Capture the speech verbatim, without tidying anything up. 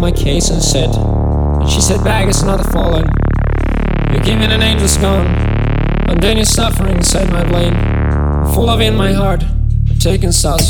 my case and said, and she said, bag is not a fallen. You're giving an angel's gone, and then you're suffering inside my brain. Full of in my heart, taking sauce.